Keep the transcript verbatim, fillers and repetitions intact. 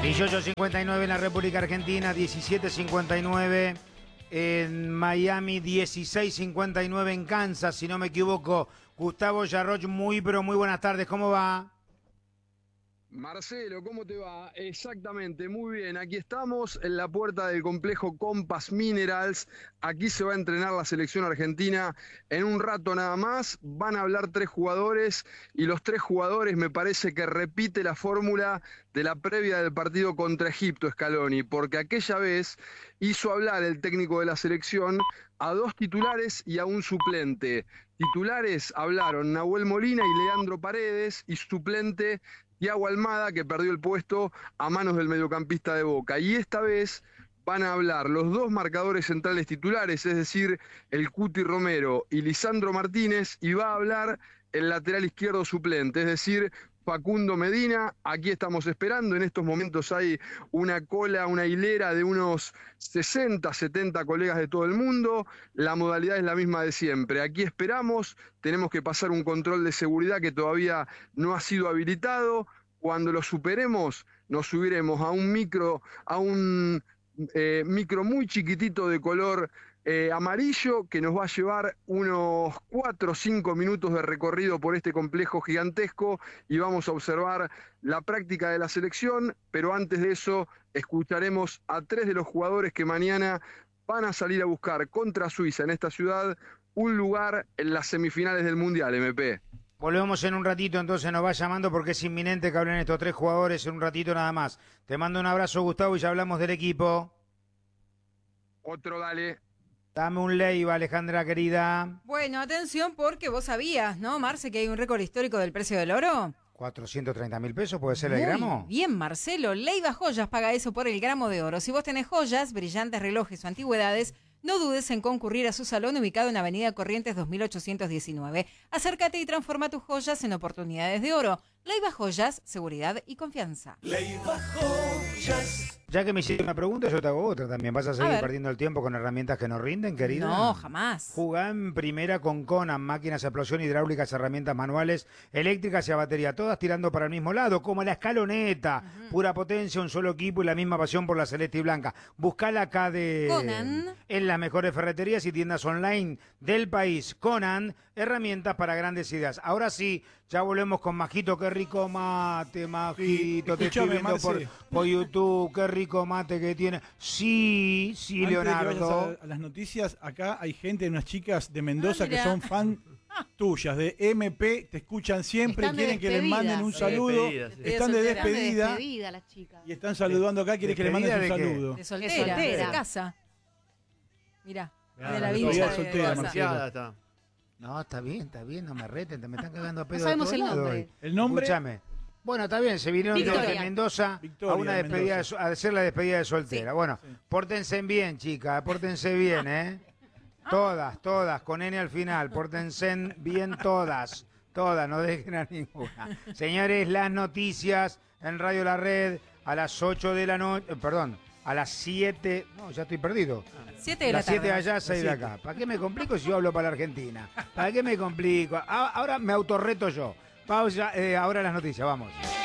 dieciocho cincuenta y nueve en la República Argentina, diecisiete cincuenta y nueve en Miami, dieciséis cincuenta y nueve en Kansas, si no me equivoco. Gustavo Yarroch, muy pero muy buenas tardes, ¿cómo va? Marcelo, ¿cómo te va? Exactamente, muy bien. Aquí estamos en la puerta del complejo Compass Minerals. Aquí se va a entrenar la selección argentina en un rato nada más. Van a hablar tres jugadores y los tres jugadores me parece que repite la fórmula de la previa del partido contra Egipto, Scaloni, porque aquella vez hizo hablar el técnico de la selección a dos titulares y a un suplente. Titulares hablaron Nahuel Molina y Leandro Paredes, y suplente Thiago Almada, que perdió el puesto a manos del mediocampista de Boca. Y esta vez van a hablar los dos marcadores centrales titulares, es decir, el Cuti Romero y Lisandro Martínez, y va a hablar el lateral izquierdo suplente, es decir, Facundo Medina. Aquí estamos esperando, en estos momentos hay una cola, una hilera de unos sesenta, setenta colegas de todo el mundo. La modalidad es la misma de siempre. Aquí esperamos, tenemos que pasar un control de seguridad que todavía no ha sido habilitado. Cuando lo superemos, nos subiremos a un micro, a un eh, micro muy chiquitito de color Eh, amarillo, que nos va a llevar unos cuatro o cinco minutos de recorrido por este complejo gigantesco y vamos a observar la práctica de la selección, pero antes de eso escucharemos a tres de los jugadores que mañana van a salir a buscar contra Suiza en esta ciudad un lugar en las semifinales del Mundial, M P. Volvemos en un ratito, entonces nos va llamando porque es inminente que hablen estos tres jugadores en un ratito nada más. Te mando un abrazo, Gustavo, y ya hablamos del equipo. Otro, dale. Dame un Leiva, Alejandra querida. Bueno, atención porque vos sabías, ¿no, Marce, que hay un récord histórico del precio del oro? cuatrocientos treinta mil pesos, ¿puede ser el Muy gramo? Bien, Marcelo. Leiva Joyas paga eso por el gramo de oro. Si vos tenés joyas, brillantes, relojes o antigüedades, no dudes en concurrir a su salón ubicado en Avenida Corrientes dos mil ochocientos diecinueve. Acércate y transforma tus joyas en oportunidades de oro. Leiva Joyas, seguridad y confianza. Leiva Joyas. Ya que me hiciste una pregunta, yo te hago otra también. ¿Vas a seguir a perdiendo el tiempo con herramientas que nos rinden, querida? No, jamás. Jugá en primera con Conan, máquinas a explosión, hidráulicas, herramientas manuales, eléctricas y a batería, todas tirando para el mismo lado, como la escaloneta. Uh-huh. Pura potencia, un solo equipo y la misma pasión por la celeste y blanca. Buscala acá de Conan. En las mejores ferreterías y tiendas online del país. Conan, herramientas para grandes ideas. Ahora sí, ya volvemos con Majito. Qué rico mate, Majito. Sí, te estoy viendo por, por YouTube. Qué rico mate que tiene. Sí, sí, Antes Leonardo. De que vayas a, a las noticias, acá hay gente, unas chicas de Mendoza ah, que son fan tuyas de M P, te escuchan siempre, están quieren que les manden un saludo. De despedida, sí. Están de despedida. Están de despedida las chicas. Y están saludando acá, quieren que les manden un saludo. De soltera, de, soltera. de casa. Mirá, ah, de la vida villa. soltera, Marcelo. Está. No, está bien, está bien, no me reten, me están cagando a pedo. No sabemos de el nombre. Hoy. El nombre. Escúchame. Bueno, está bien, se vinieron Victoria. de Mendoza Victoria, a una despedida de, a hacer la despedida de soltera. Sí. Bueno, sí. Pórtense bien, chicas, pórtense bien, ¿eh? Todas, todas, con N al final, pórtense bien todas, todas, no dejen a ninguna. Señores, las noticias en Radio La Red a las ocho de la noche, eh, perdón, a las siete, no, ya estoy perdido. siete de la las tarde. siete de allá, seis de acá. ¿Para qué me complico si yo hablo para la Argentina? ¿Para qué me complico? Ahora me autorreto yo. Pausa, eh, ahora las noticias, vamos.